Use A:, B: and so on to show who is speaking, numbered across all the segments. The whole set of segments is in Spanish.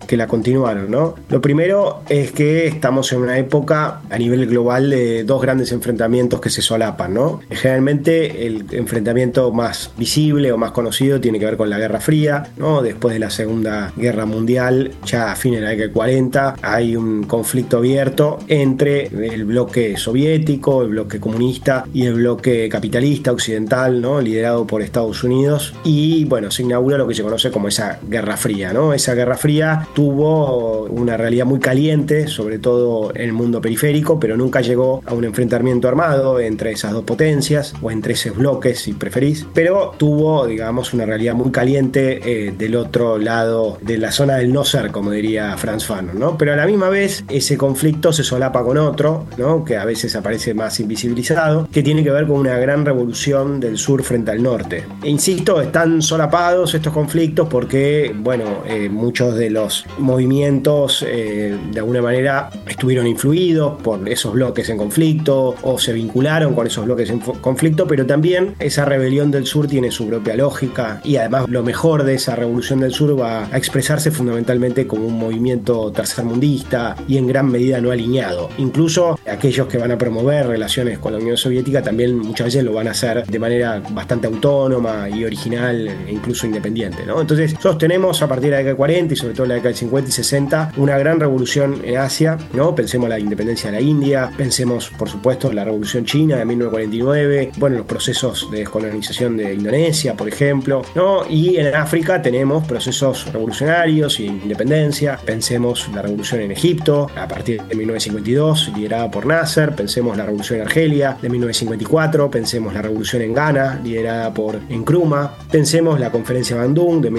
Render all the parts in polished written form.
A: que la continuaron, ¿no? Lo primero es que estamos en una época a nivel global de dos grandes enfrentamientos que se solapan, ¿no? Generalmente el enfrentamiento más visible o más conocido tiene que ver con la Guerra Fría, ¿no? Después de la Segunda Guerra Mundial, ya a fines de la década del 40, hay un conflicto abierto entre el bloque soviético, el bloque comunista y el bloque capitalista occidental, ¿no? Liderado por Estados Unidos, y bueno, se inaugura lo que se conoce como esa Guerra Fría, ¿no? Esa Guerra Fría tuvo una realidad muy caliente, sobre todo en el mundo periférico, pero nunca llegó a un enfrentamiento armado entre esas dos potencias o entre esos bloques, si preferís, pero tuvo, digamos, una realidad muy caliente del otro lado de la zona del no ser, como diría Frantz Fanon, ¿no? Pero a la misma vez ese conflicto se solapa con otro, ¿no? Que a veces aparece más invisibilizado, que tiene que ver con una gran revolución del sur frente al norte. E insisto, están solapados estos conflictos porque, bueno, muchos de los movimientos de alguna manera estuvieron influidos por esos bloques en conflicto o se vincularon con esos bloques en conflicto, pero también esa rebelión del sur tiene su propia lógica y además lo mejor de esa revolución del sur va a expresarse fundamentalmente como un movimiento tercermundista y en gran medida no alineado. Incluso aquellos que van a promover relaciones con la Unión Soviética también muchas veces lo van a hacer de manera bastante autónoma y original e incluso independiente, ¿no? Entonces sostenemos a partir de la década del 40 y sobre todo la década del 50 y 60 una gran revolución en Asia, ¿no? Pensemos la independencia de la India, pensemos por supuesto la revolución china de 1949, bueno, los procesos de descolonización de Indonesia, por ejemplo, ¿no? Y en África tenemos procesos revolucionarios y independencia, pensemos la revolución en Egipto a partir de 1952 liderada por Nasser, pensemos la revolución en Argelia de 1954, pensemos la revolución en Ghana liderada por Nkrumah, pensemos la conferencia de Bandung de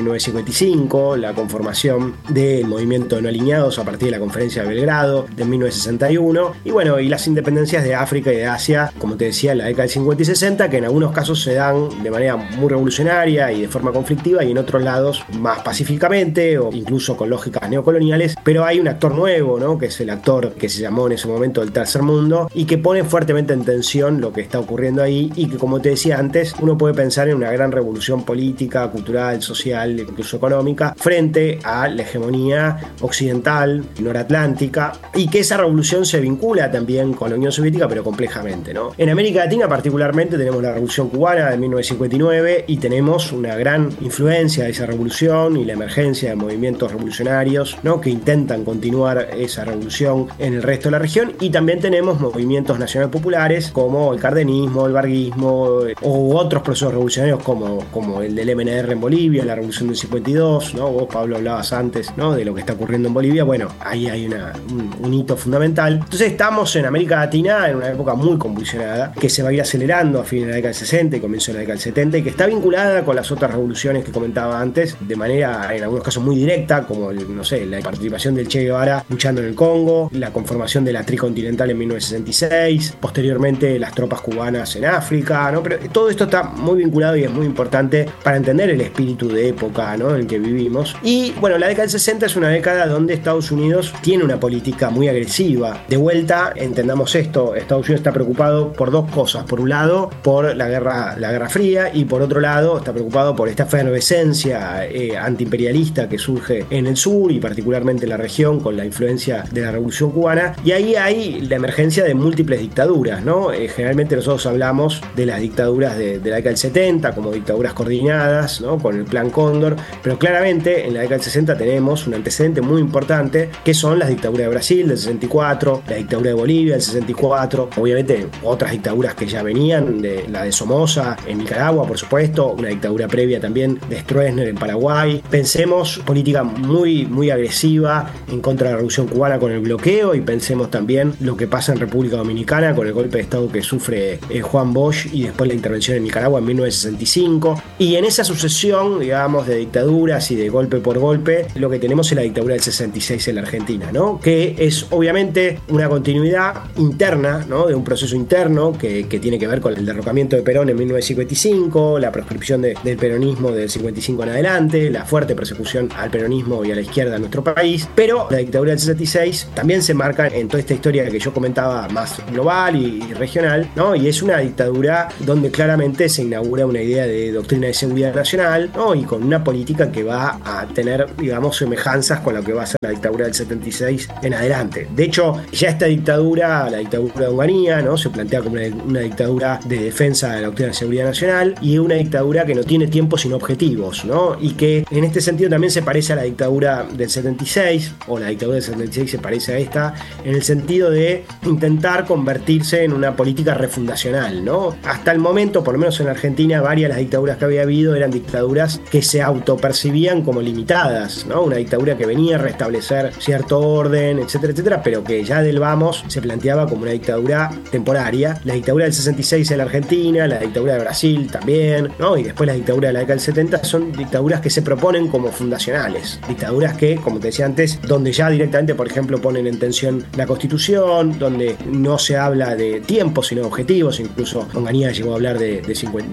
A: 1955, la conformación del movimiento de no alineados a partir de la conferencia de Belgrado de 1961 y bueno, y las independencias de África y de Asia, como te decía, en la década del 50 y 60, que en algunos casos se dan de manera muy revolucionaria y de forma conflictiva y en otros lados más pacíficamente o incluso con lógicas neocoloniales, pero hay un actor nuevo, ¿no? Que es el actor que se llamó en ese momento el Tercer Mundo y que pone fuertemente en tensión lo que está ocurriendo ahí y que, como te decía antes, uno puede pensar en una gran revolución política, cultural, social, incluso económica, frente a la hegemonía occidental, noratlántica, y que esa revolución se vincula también con la Unión Soviética, pero complejamente, ¿no? En América Latina particularmente tenemos la Revolución Cubana de 1959 y tenemos una gran influencia de esa revolución y la emergencia de movimientos revolucionarios, ¿no? Que intentan continuar esa revolución en el resto de la región, y también tenemos movimientos nacional populares como el cardenismo, el varguismo o otros procesos revolucionarios como el del MNR en Bolivia, la revolución del 52, ¿no? Vos, Pablo, hablabas antes, ¿no? De lo que está ocurriendo en Bolivia. Bueno, ahí hay un hito fundamental. Entonces estamos en América Latina en una época muy convulsionada que se va a ir acelerando a fines de la década del 60 y comienzo de la década del 70 y que está vinculada con las otras revoluciones que comentaba antes de manera en algunos casos muy directa, como no sé, la participación del Che Guevara luchando en el Congo, la conformación de la Tricontinental en 1966, posteriormente las tropas cubanas en África, ¿no? Pero todo esto está muy vinculado y es muy importante para entender el espíritu de época, ¿no? En el que vivimos. Y bueno, la década del 60 es una década donde Estados Unidos tiene una política muy agresiva. De vuelta, entendamos esto, Estados Unidos está preocupado por dos cosas. Por un lado, por la Guerra Fría, y por otro lado, está preocupado por esta efervescencia antiimperialista que surge en el sur y particularmente en la región con la influencia de la Revolución Cubana. Y ahí hay la emergencia de múltiples dictaduras, ¿no? Generalmente nosotros hablamos de las dictaduras de la década del 70 como dictaduras coordinadas, ¿no? Con el Plan Cóndor, pero claramente en la década del 60 tenemos un antecedente muy importante que son las dictaduras de Brasil del 64, la dictadura de Bolivia del 64, obviamente otras dictaduras que ya venían, de la de Somoza en Nicaragua, por supuesto, una dictadura previa también de Stroessner en Paraguay. Pensemos política muy, muy agresiva en contra de la Revolución Cubana con el bloqueo, y pensemos también lo que pasa en República Dominicana con el golpe de Estado que sufre Juan Bosch y después la intervención en Nicaragua en 1965. Y en esa sucesión, digamos, de dictaduras y de golpe por golpe, lo que tenemos es la dictadura del 66 en la Argentina, ¿no? Que es obviamente una continuidad interna, ¿no? De un proceso interno que tiene que ver con el derrocamiento de Perón en 1955, la proscripción del peronismo del 55 en adelante, la fuerte persecución al peronismo y a la izquierda en nuestro país, pero la dictadura del 66 también se marca en toda esta historia que yo comentaba más global y regional, ¿no? Y es una dictadura donde claramente se inaugura una idea de doctrina de seguridad nacional, ¿no? Y con una política que va a tener, digamos, semejanzas con lo que va a ser la dictadura del 76 en adelante. De hecho, ya esta dictadura, la dictadura de Onganía, ¿no? Se plantea como una dictadura de defensa de la doctrina de seguridad nacional y una dictadura que no tiene tiempos sino objetivos, ¿no? Y que en este sentido también se parece a la dictadura del 76, o la dictadura del 76 se parece a esta, en el sentido de intentar convertirse en una política refundacional, ¿no? Hasta el momento, por lo menos en Argentina, varias de las dictaduras que había habido eran dictaduras que se autopercibían como limitadas, ¿no? Una dictadura que venía a restablecer cierto orden, etcétera, etcétera, pero que ya del vamos se planteaba como una dictadura temporaria. La dictadura del 66 en la Argentina, la dictadura de Brasil también, ¿no? Y después la dictadura de la década del 70 son dictaduras que se proponen como fundacionales. Dictaduras que, como te decía antes, donde ya directamente, por ejemplo, ponen en tensión la Constitución, donde no se habla de tiempos sino objetivos, incluso Onganía llegó a hablar de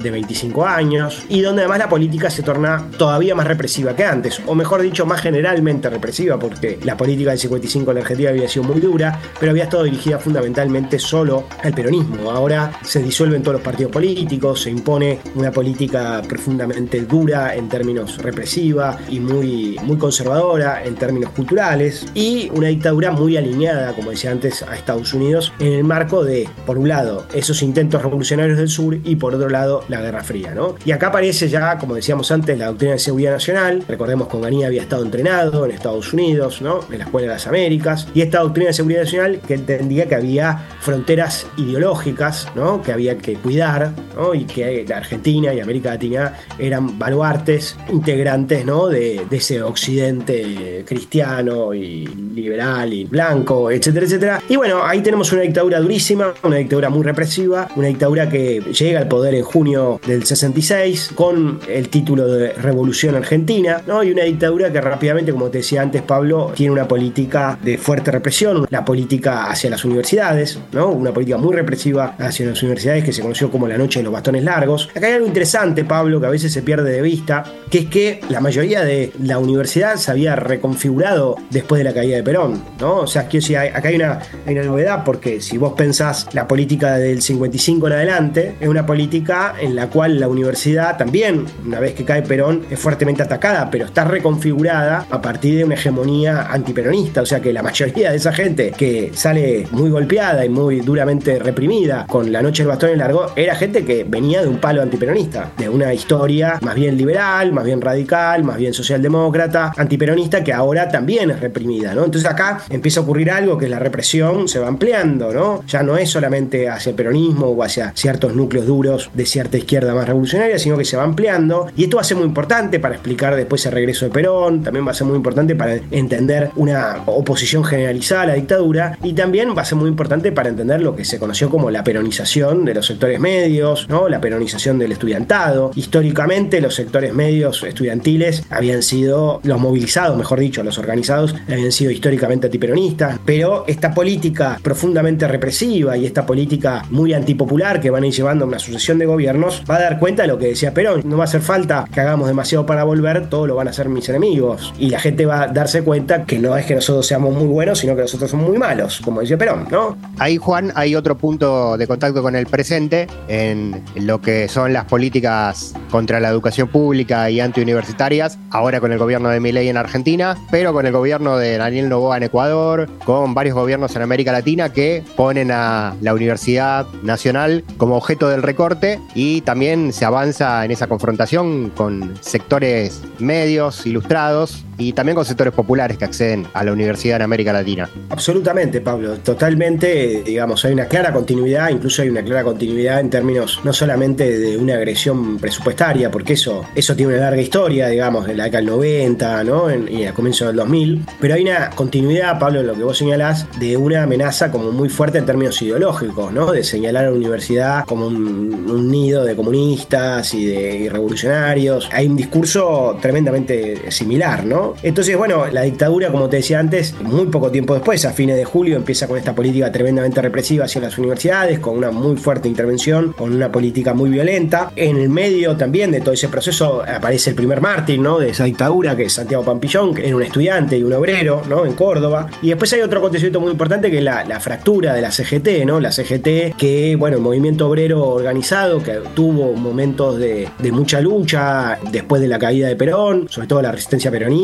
A: 25 años, y donde además la política se torna todavía más represiva que antes, o mejor dicho, más generalmente represiva, porque la política del 55 en la Argentina había sido muy dura, pero había estado dirigida fundamentalmente solo al peronismo. Ahora se disuelven todos los partidos políticos, se impone una política profundamente dura en términos represiva y muy conservadora en términos culturales, y una dictadura muy alineada, como decía antes, a Estados Unidos en el marco de, por un lado, esos intentos revolucionarios del sur y por otro lado, la Guerra Fría, ¿no? Y acá aparece ya, como decíamos antes, la doctrina de seguridad nacional. Recordemos que Onganía había estado entrenado en Estados Unidos, ¿no? En la Escuela de las Américas, y esta doctrina de seguridad nacional que entendía que había fronteras ideológicas, ¿no? Que había que cuidar, ¿no? Y que la Argentina y América Latina eran baluartes integrantes, ¿no? de ese occidente cristiano y liberal y blanco, etcétera, etcétera. Y bueno, ahí tenemos una dictadura durísima, una dictadura muy represiva, una dictadura que llega al poder en junio del 66 con el título de Revolución Argentina, ¿no? Y una dictadura que rápidamente, como te decía antes, Pablo, tiene una política de fuerte represión, la política hacia las universidades, ¿no? Una política muy represiva hacia las universidades que se conoció como la noche de los bastones largos. Acá hay algo interesante, Pablo, que a veces se pierde de vista, que es que la mayoría de la universidad se había reconfigurado después de la caída de Perón, ¿no? O sea, quiero decir, acá hay una novedad, porque si vos pensás la política del 55 en adelante, es una política en la cual la universidad también, una vez que cae Perón, es fuertemente atacada, pero está reconfigurada a partir de una hegemonía antiperonista. O sea que la mayoría de esa gente que sale muy golpeada y muy duramente reprimida con la noche del bastón largo, era gente que venía de un palo antiperonista, de una historia más bien liberal, más bien radical, más bien socialdemócrata, antiperonista, que ahora también es reprimida, ¿no? Entonces acá empieza a ocurrir algo, que es la represión se va ampliando, ¿no? Ya no es solamente hacia el peronismo o hacia ciertos núcleos duros de cierta izquierda más revolucionaria, sino que se va ampliando, y esto va a ser muy importante para explicar después el regreso de Perón, también va a ser muy importante para entender una oposición generalizada a la dictadura, y también va a ser muy importante para entender lo que se conoció como la peronización de los sectores medios, ¿no? La peronización del estudiantado. Históricamente los sectores medios estudiantiles habían sido, los movilizados, mejor dicho, los organizados, habían sido históricamente antiperonistas, pero esta política profundamente represiva y esta política muy antipopular que van a ir llevando a una sucesión de gobiernos va a dar cuenta de lo que decía Perón: no va a hacer falta que hagamos demasiado para volver, todo lo van a hacer mis enemigos, y la gente va a darse cuenta que no es que nosotros seamos muy buenos, sino que nosotros somos muy malos, como decía Perón, ¿no?
B: Ahí, Juan, hay otro punto de contacto con el presente en lo que son las políticas contra la educación pública y antiuniversitarias, ahora con el gobierno de Milei en Argentina, pero con el gobierno de Daniel Noboa en Ecuador, con varios gobiernos en América Latina que ponen a la Universidad Nacional como objeto del recorte, y también se avanza en esa confrontación con sectores medios, ilustrados, y también con sectores populares que acceden a la universidad en América Latina.
A: Absolutamente, Pablo, totalmente, digamos, hay una clara continuidad, incluso hay una clara continuidad en términos no solamente de una agresión presupuestaria, porque eso tiene una larga historia, digamos, en la década del 90, ¿no? Y al comienzo del 2000, pero hay una continuidad, Pablo, en lo que vos señalás, de una amenaza como muy fuerte en términos ideológicos, ¿no? De señalar a la universidad como un nido de comunistas y de revolucionarios. Hay un discurso tremendamente similar, ¿no? Entonces, bueno, la dictadura, como te decía antes, muy poco tiempo después, a fines de julio, empieza con esta política tremendamente represiva hacia las universidades, con una muy fuerte intervención, con una política muy violenta. En el medio también de todo ese proceso aparece el primer mártir, ¿no? De esa dictadura, que es Santiago Pampillón, que era un estudiante y un obrero, ¿no? En Córdoba. Y después hay otro acontecimiento muy importante, que es la fractura de la CGT, ¿no? La CGT, que, bueno, el movimiento obrero organizado, que tuvo momentos de mucha lucha después de la caída de Perón, sobre todo la resistencia peronista,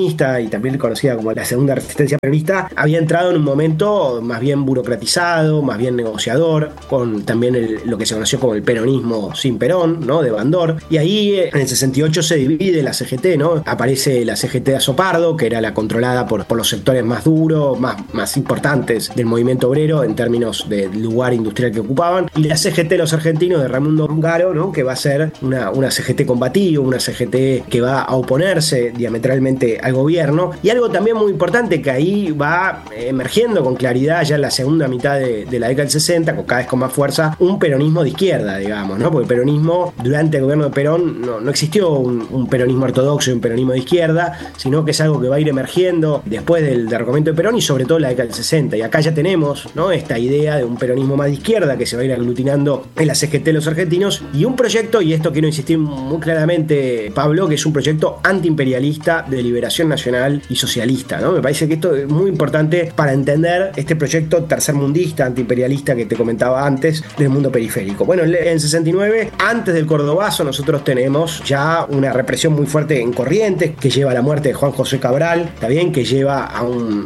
A: peronista y también conocida como la segunda resistencia peronista, había entrado en un momento más bien burocratizado, más bien negociador, con también lo que se conoció como el peronismo sin Perón, ¿no? De Bandor. Y ahí en el 68 se divide la CGT, ¿no? Aparece la CGT de Azopardo, que era la controlada por los sectores más duros, más importantes del movimiento obrero en términos del lugar industrial que ocupaban, y la CGT de los argentinos de Raimundo Ongaro, ¿no? Que va a ser una CGT combativa, una CGT que va a oponerse diametralmente al gobierno. Y algo también muy importante que ahí va emergiendo con claridad ya en la segunda mitad de la década del 60, cada vez con más fuerza, un peronismo de izquierda, digamos, ¿no? Porque el peronismo, durante el gobierno de Perón, no existió un peronismo ortodoxo y un peronismo de izquierda, sino que es algo que va a ir emergiendo después del derrocamiento de Perón y sobre todo en la década del 60. Y acá ya tenemos, ¿no? Esta idea de un peronismo más de izquierda que se va a ir aglutinando en la CGT de los argentinos, y un proyecto, y esto quiero insistir muy claramente, Pablo, que es un proyecto antiimperialista de liberación nacional y socialista, ¿no? Me parece que esto es muy importante para entender este proyecto tercermundista, antiimperialista que te comentaba antes, del mundo periférico. Bueno, en 69, antes del Cordobazo, nosotros tenemos ya una represión muy fuerte en Corrientes, que lleva a la muerte de Juan José Cabral, también que lleva a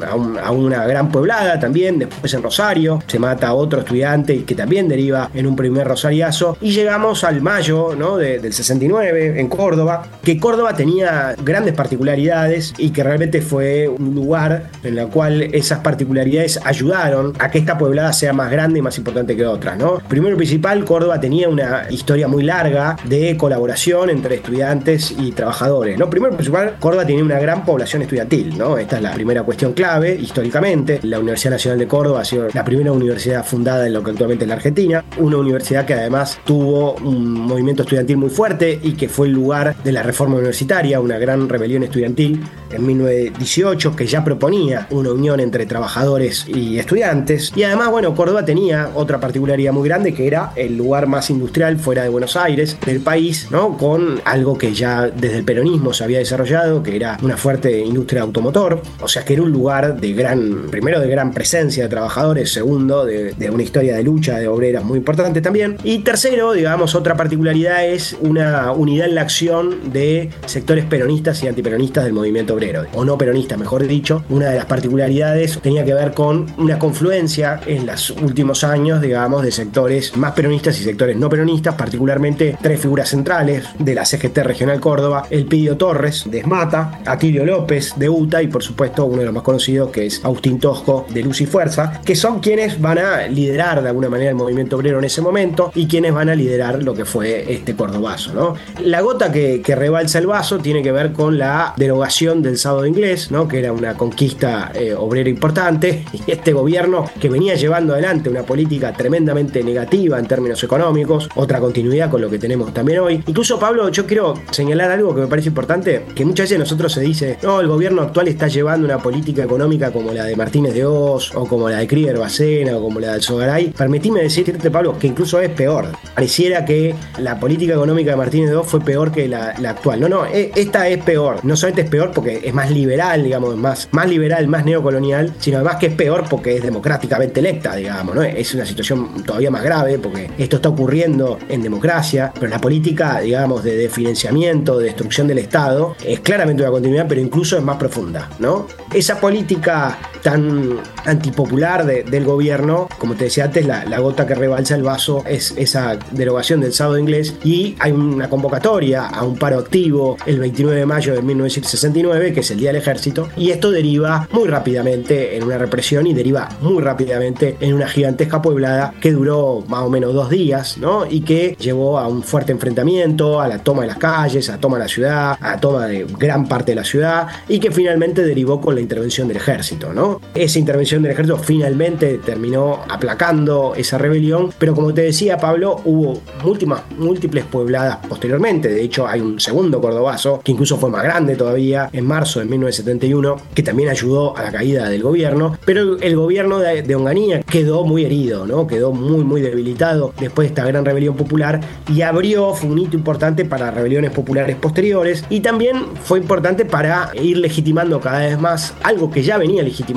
A: una gran pueblada también. Después en Rosario se mata a otro estudiante que también deriva en un primer rosariazo, y llegamos al mayo, ¿no? del 69 en Córdoba, que Córdoba tenía grandes particularidades y que realmente fue un lugar en el cual esas particularidades ayudaron a que esta pueblada sea más grande y más importante que otras, ¿no? Primero y principal, Córdoba tenía una historia muy larga de colaboración entre estudiantes y trabajadores, ¿no? Primero y principal, Córdoba tenía una gran población estudiantil, ¿no? Esta es la primera cuestión clave históricamente. La Universidad Nacional de Córdoba ha sido la primera universidad fundada en lo que actualmente es la Argentina, una universidad que además tuvo un movimiento estudiantil muy fuerte y que fue el lugar de la reforma universitaria, una gran rebelión estudiantil en 1918 que ya proponía una unión entre trabajadores y estudiantes. Y además, bueno, Córdoba tenía otra particularidad muy grande, que era el lugar más industrial fuera de Buenos Aires del país, ¿no? Con algo que ya desde el peronismo se había desarrollado, que era una fuerte industria automotor, o sea que era un lugar primero de gran presencia de trabajadores, segundo de una historia de lucha de obreras muy importante también, y tercero, digamos, otra particularidad es una unidad en la acción de sectores peronistas y antiperonistas del movimiento obrero, o no peronistas, mejor dicho. Una de las particularidades tenía que ver con una confluencia en los últimos años, digamos, de sectores más peronistas y sectores no peronistas, particularmente tres figuras centrales de la CGT Regional Córdoba: Elpidio Torres, de Esmata; Atilio López, de UTA; y por supuesto uno de los más conocidos, que es Agustín Tosco, de Luz y Fuerza, que son quienes van a liderar de alguna manera el movimiento obrero en ese momento y quienes van a liderar lo que fue este Cordobazo, ¿no? La gota que rebalsa el vaso tiene que ver con la derogación del sábado inglés, ¿no? Que era una conquista obrera importante, y este gobierno que venía llevando adelante una política tremendamente negativa en términos económicos, otra continuidad con lo que tenemos también hoy. Incluso, Pablo, yo quiero señalar algo que me parece importante, que muchas veces nosotros se dice, no, el gobierno actual está llevando una política económica como la de Martínez de Hoz, o como la de Krieger Bacena, o como la de Alzogaray. Permitime decirte, Pablo, que incluso es peor. Pareciera que la política económica de Martínez de Hoz fue peor que la actual. No, esta es peor. No solamente es peor porque es más liberal, digamos, más liberal, más neocolonial, sino además que es peor porque es democráticamente electa, digamos, ¿no? Es una situación todavía más grave porque esto está ocurriendo en democracia, pero la política, digamos, de financiamiento, de destrucción del Estado, es claramente una continuidad, pero incluso es más profunda, ¿no? Esa política tan antipopular del gobierno, como te decía antes, la gota que rebalsa el vaso es esa derogación del sábado inglés, y hay una convocatoria a un paro activo el 29 de mayo de 1969, que es el Día del Ejército, y esto deriva muy rápidamente en una represión y deriva muy rápidamente en una gigantesca pueblada que duró más o menos 2 días, ¿no? Y que llevó a un fuerte enfrentamiento, a la toma de las calles, a la toma de la ciudad, a la toma de gran parte de la ciudad, y que finalmente derivó con la intervención del ejército, ¿no? Esa intervención del ejército finalmente terminó aplacando esa rebelión, pero como te decía, Pablo, hubo múltiples puebladas posteriormente. De hecho, hay un segundo Cordobazo, que incluso fue más grande todavía, en marzo de 1971, que también ayudó a la caída del gobierno, pero el gobierno de Onganía quedó muy herido, ¿no? Quedó muy debilitado después de esta gran rebelión popular, y fue un hito importante para rebeliones populares posteriores, y también fue importante para ir legitimando cada vez más algo que ya venía legitimando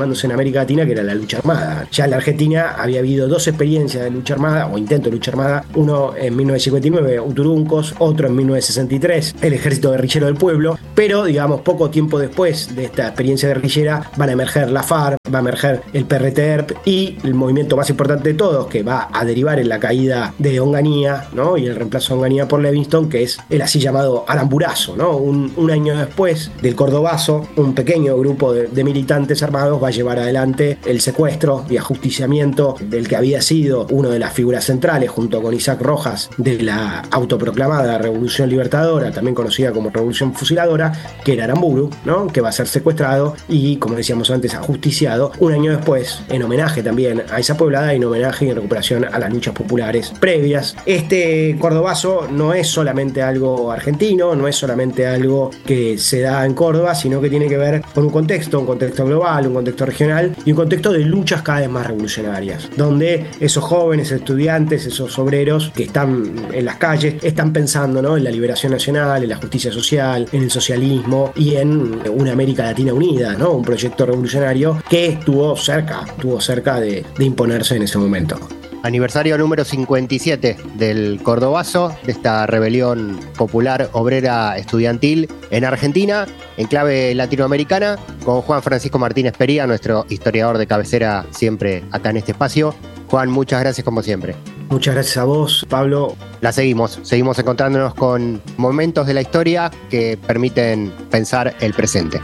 A: trabajándose en América Latina, que era la lucha armada. Ya en la Argentina había habido 2 experiencias de lucha armada, o intento de lucha armada, uno en 1959, Uturuncos, otro en 1963, el Ejército Guerrillero del Pueblo, pero digamos poco tiempo después de esta experiencia guerrillera van a emerger la FARC, va a emerger el PRT-ERP y el movimiento más importante de todos, que va a derivar en la caída de Onganía, ¿no? Y el reemplazo de Onganía por Livingston, que es el así llamado Aramburazo, ¿no? Un año después del Cordobazo, un pequeño grupo de militantes armados va a llevar adelante el secuestro y ajusticiamiento del que había sido una de las figuras centrales, junto con Isaac Rojas, de la autoproclamada Revolución Libertadora, también conocida como Revolución Fusiladora, que era Aramburu, ¿no? Que va a ser secuestrado y, como decíamos antes, ajusticiado un año después, en homenaje también a esa poblada, en homenaje y en recuperación a las luchas populares previas. Este Cordobazo no es solamente algo argentino, no es solamente algo que se da en Córdoba, sino que tiene que ver con un contexto global, un contexto regional y un contexto de luchas cada vez más revolucionarias, donde esos jóvenes estudiantes, esos obreros que están en las calles, están pensando, ¿no? En la liberación nacional, en la justicia social, en el socialismo y en una América Latina unida, ¿no? Un proyecto revolucionario que estuvo cerca de imponerse en ese momento.
B: Aniversario número 57 del Cordobazo, de esta rebelión popular obrera estudiantil en Argentina, en clave latinoamericana, con Juan Francisco Martínez Pería, nuestro historiador de cabecera siempre acá en este espacio. Juan, muchas gracias como siempre.
A: Muchas gracias a vos, Pablo.
B: La seguimos encontrándonos con momentos de la historia que permiten pensar el presente.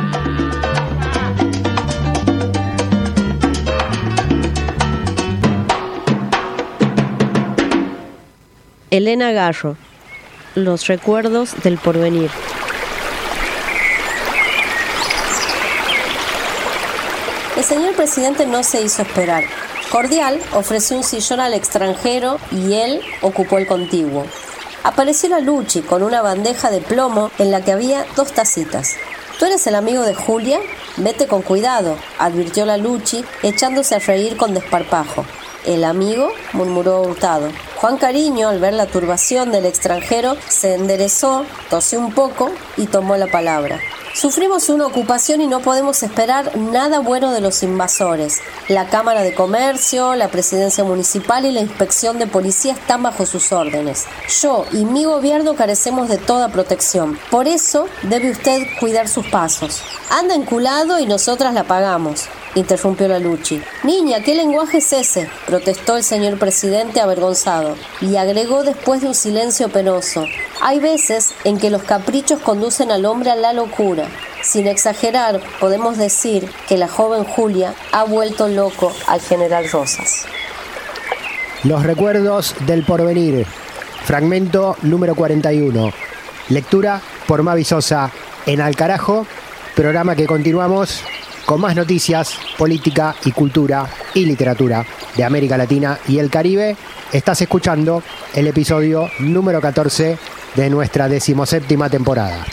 C: Elena Garro, Los recuerdos del porvenir.
D: El señor presidente no se hizo esperar. Cordial ofreció un sillón al extranjero y él ocupó el contiguo. Apareció la Luchi con una bandeja de plomo en la que había 2 tacitas. ¿Tú eres el amigo de Julia? Vete con cuidado, advirtió la Luchi, echándose a reír con desparpajo. El amigo, murmuró Hurtado. Juan Cariño, al ver la turbación del extranjero, se enderezó, tosió un poco y tomó la palabra. Sufrimos una ocupación y no podemos esperar nada bueno de los invasores. La Cámara de Comercio, la Presidencia Municipal y la Inspección de Policía están bajo sus órdenes. Yo y mi gobierno carecemos de toda protección. Por eso debe usted cuidar sus pasos. Anda enculado y nosotras la pagamos, interrumpió la Luchi. Niña, ¿qué lenguaje es ese?, protestó el señor presidente avergonzado, y agregó después de un silencio penoso: hay veces en que los caprichos conducen al hombre a la locura. Sin exagerar, podemos decir que la joven Julia ha vuelto loco al general Rosas.
B: Los recuerdos del porvenir, fragmento número 41. Lectura por Mavi Sosa en Al Carajo, programa que continuamos con más noticias, política y cultura y literatura de América Latina y el Caribe. Estás escuchando el episodio número 14 de nuestra 17ª temporada.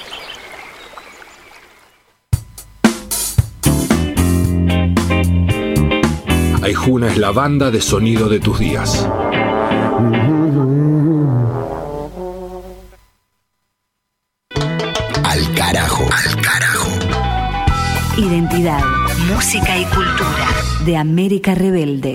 E: Aijuna es la banda de sonido de tus días.
F: Al carajo. Al carajo.
G: Identidad, música y cultura de América Rebelde.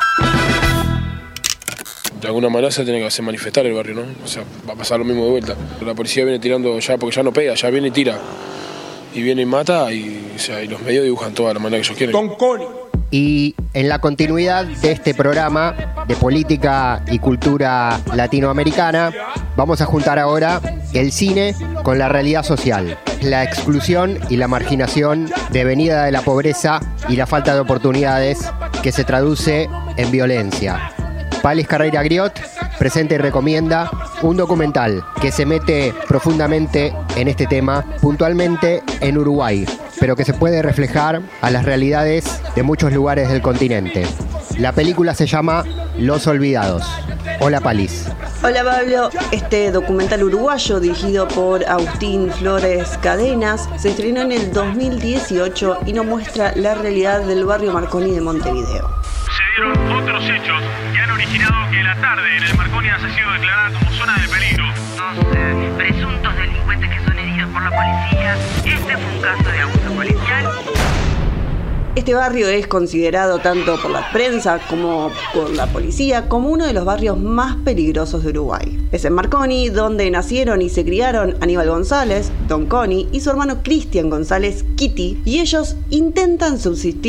H: De alguna manera se tiene que hacer manifestar el barrio, ¿no? O sea, va a pasar lo mismo de vuelta. La policía viene tirando ya, porque ya no pega, ya viene y tira. Y viene y mata, y, o sea, y los medios dibujan toda la manera que ellos quieren.
B: Y en la continuidad de este programa de política y cultura latinoamericana, vamos a juntar ahora el cine con la realidad social, la exclusión y la marginación devenida de la pobreza y la falta de oportunidades que se traduce en violencia. Palis Carreira Griot presenta y recomienda un documental que se mete profundamente en este tema, puntualmente en Uruguay, pero que se puede reflejar a las realidades de muchos lugares del continente. La película se llama Los Olvidados. Hola, Palis.
I: Hola, Pablo. Este documental uruguayo, dirigido por Agustín Flores Cadenas, se estrenó en el 2018 y nos muestra la realidad del barrio Marconi de Montevideo.
J: Se dieron otros hechos que han originado que la tarde en el Marconi haya sido declarada como zona de peligro. Dos presuntos delincuentes que son heridos por la policía. Este fue un caso de abuso policial.
I: Este barrio es considerado tanto por la prensa como por la policía como uno de los barrios más peligrosos de Uruguay. Es en Marconi donde nacieron y se criaron Aníbal González, Don Coni y su hermano Cristian González, Kitty, y ellos intentan subsistir